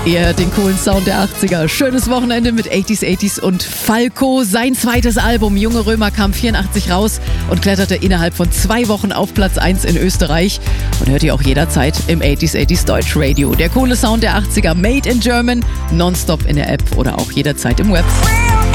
Ihr hört den coolen Sound der 80er. Schönes Wochenende mit 80s und Falco. Sein zweites Album Junge Römer kam 84 raus und kletterte innerhalb von 2 Wochen auf Platz 1 in Österreich. Und hört ihr auch jederzeit im 80s Deutsch Radio. Der coole Sound der 80er, made in German, nonstop in der App oder auch jederzeit im Web.